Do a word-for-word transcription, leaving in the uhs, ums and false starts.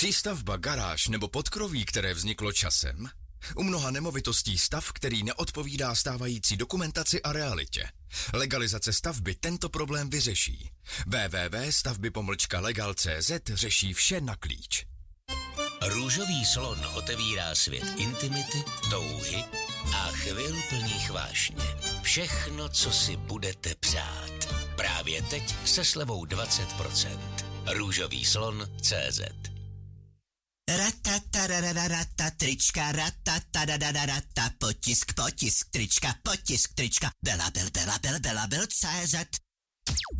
Přístavba, garáž nebo podkroví, které vzniklo časem? U mnoha nemovitostí stav, který neodpovídá stávající dokumentaci a realitě. Legalizace stavby tento problém vyřeší. w w w tečka stavby pomlčka legal tečka c z řeší vše na klíč. Růžový slon otevírá svět intimity, touhy a chvil plných vášně. Všechno, co si budete přát. Právě teď se slevou dvacet procent. Růžový slon tečka cé zet. Ratatarararata, trička, ratatarararata, potisk, potisk, trička, potisk, trička, Bela, Bel, Bela, Bel, Bela, Bel, C Z.